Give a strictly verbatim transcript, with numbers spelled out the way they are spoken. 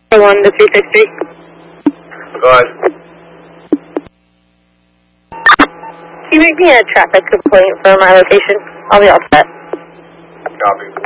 one to three six three. Go ahead. Can you make me a traffic complaint for my location? I'll be all set. Copy.